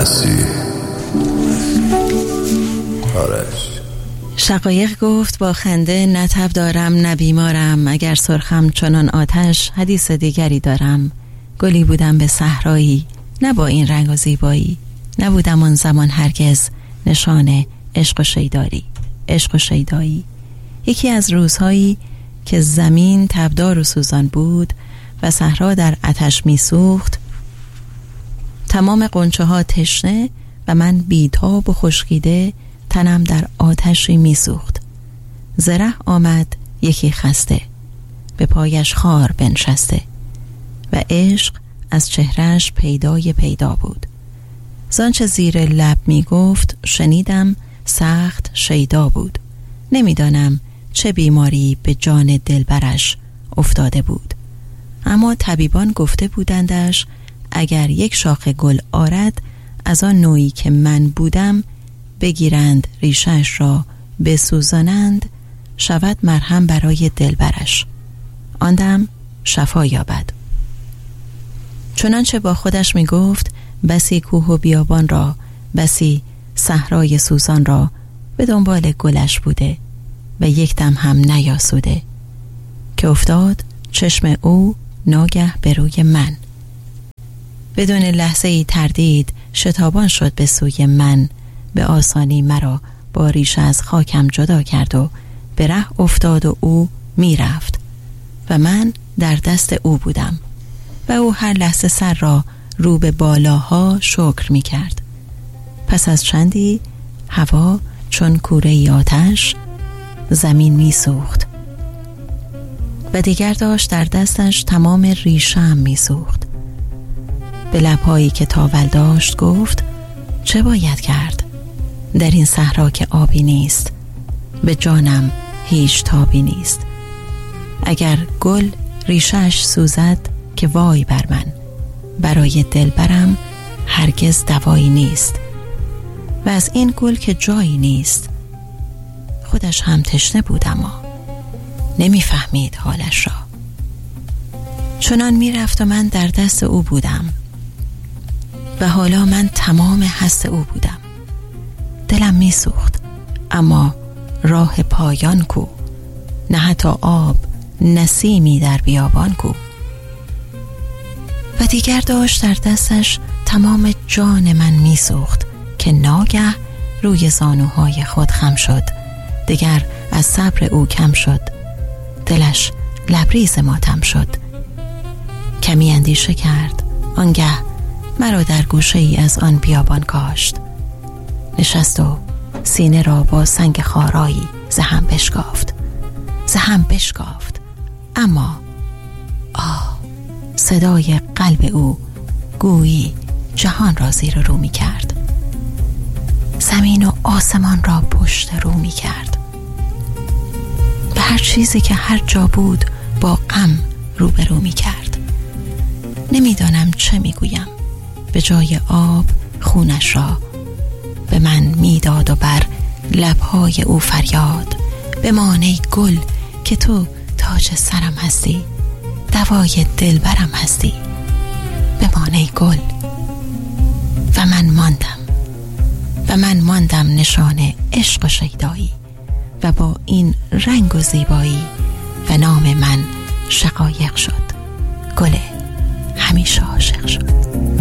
هستی؟ آرش. شقایق گفت با خنده نه تب دارم نه بیمارم، اگر سرخم چنان آتش حدیث دیگری دارم. گلی بودم به صحرایی نه با این رنگ و زیبایی، نبودم آن زمان هرگز نشان عشق و شیدایی. عشق و شیدایی یکی از روزهایی که زمین تبدار و سوزان بود و صحرا در آتش میسوخت، تمام غنچه ها تشنه و من بیتاب و خشکیده، تنم در آتشی میسوخت. زره آمد یکی خسته، به پایش خار بنشسته و عشق از چهرهش پیدا بود. زانچه زیر لب می گفت شنیدم سخت شیدا بود. نمیدانم چه بیماری به جان دلبرش افتاده بود، اما طبیبان گفته بودندش اگر یک شاخ گل آرد از آن نوعی که من بودم، بگیرند ریشش را بسوزانند، شود مرهم برای دلبرش، آن دم شفا یابد. چنانچه با خودش می گفت بسی کوه و بیابان را، بسی صحرای سوزان را به دنبال گلش بوده و یک دم هم نیاسوده، که افتاد چشم او ناگه به روی من. بدون لحظه ای تردید شتابان شد به سوی من، به آسانی مرا با ریشه از خاکم جدا کرد و به ره افتاد و او می رفت و من در دست او بودم و او هر لحظه سر را رو به بالاها شکر می کرد. پس از چندی هوا چون کوره آتش، زمین می سوخت و دیگر داشت در دستش تمام ریشه‌ام می سوخت. به لبهایی که تاول داشت گفت چه باید کرد در این صحرا که آبی نیست، به جانم هیچ تابی نیست. اگر گل ریشه‌اش سوزد که وای بر من، برای دلبرم هرگز دوایی نیست و از این گل که جایی نیست. خودش هم تشنه بود اما نمیفهمید حالش را. چنان میرفت و من در دست او بودم و حالا من تمام هست او بودم. دلم میسوخت، اما راه پایان کو، نه حتی آب نسیمی در بیابان کو. و دیگر داشت در دستش تمام جان من میسوخت که ناگه روی زانوهای خود خم شد. دیگر از صبر او کم شد، دلش لبریز ماتم شد. کمی اندیشه کرد، آنگه مرا در گوشه ای از آن بیابان کاشت. نشست و سینه را با سنگ خارایی زهم بشکافت. اما صدای قلب او گویی جهان را زیر رو می کرد، زمین و آسمان را پشت رو می کرد. به هر چیزی که هر جا بود با غم روبرو می کرد. نمیدانم چه می گویم. به جای آب خونش را به من میداد و بر لبهای او فریاد: بمان ای گل که تو تاج سرم هستی، دوای دلبرم هستی، بمان ای گل. و من ماندم نشان عشق و شیدایی و با این رنگ و زیبایی و نام من شقایق شد، گل همیشه عاشق شد.